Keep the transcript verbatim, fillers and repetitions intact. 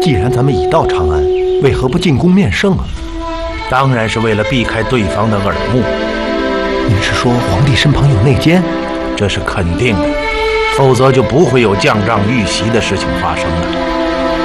既然咱们已到长安，为何不进宫面圣啊？ 当然是为了避开对方的耳目。 你是说皇帝身旁有内奸？ 这是肯定的，否则就不会有降帐遇袭的事情发生了。